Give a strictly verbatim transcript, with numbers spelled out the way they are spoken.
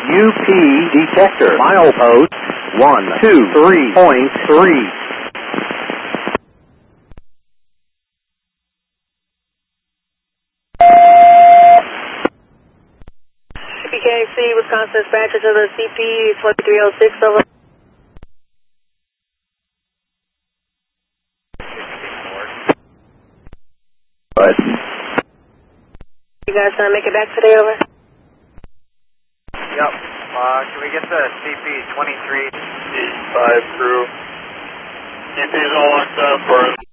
U P detector. Milepost one two three point three. P K C, Wisconsin dispatcher to the C P twenty-three oh six, over. What? You guys gonna make it back today, over? Yep. Uh, can we get the C P twenty-three five crew? C P's all locked up for us.